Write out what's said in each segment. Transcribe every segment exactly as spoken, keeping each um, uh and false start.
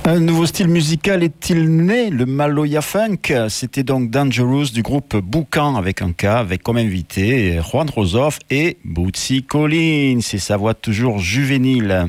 Un nouveau style musical est-il né, le Maloya Funk? C'était donc Dangerous du groupe Boucan avec un K, avec comme invité Juan Rosoff et Bootsy Collins, et sa voix toujours juvénile.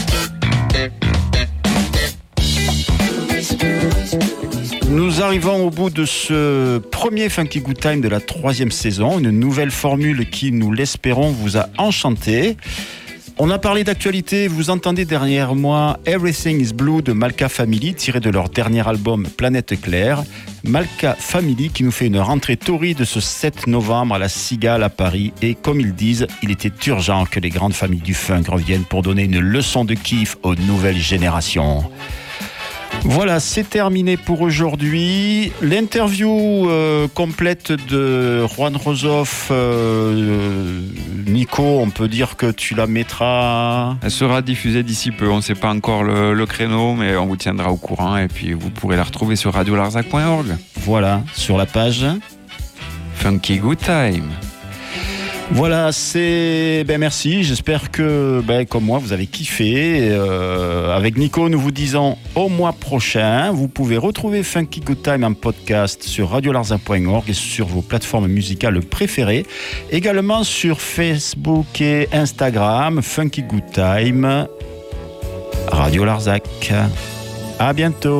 Nous arrivons au bout de ce premier Funky Good Time de la troisième saison, une nouvelle formule qui, nous l'espérons, vous a enchanté. On a parlé d'actualité, vous entendez derrière moi Everything is Blue de Malka Family, tiré de leur dernier album Planète Claire. Malka Family qui nous fait une rentrée torride ce sept novembre à la Cigale à Paris. Et comme ils disent, il était urgent que les grandes familles du funk reviennent pour donner une leçon de kiff aux nouvelles générations. Voilà, c'est terminé pour aujourd'hui. L'interview euh, complète de Juan Rosoff, euh, Nico, on peut dire que tu la mettras... Elle sera diffusée d'ici peu, on ne sait pas encore le, le créneau, mais on vous tiendra au courant et puis vous pourrez la retrouver sur radio larzac point org. Voilà, sur la page Funky Good Time. Voilà, c'est... Ben merci, j'espère que, ben, comme moi, vous avez kiffé. Euh, avec Nico, nous vous disons au mois prochain. Vous pouvez retrouver Funky Good Time en podcast sur radio larzac point org et sur vos plateformes musicales préférées. Également sur Facebook et Instagram, Funky Good Time, Radio Larzac. À bientôt.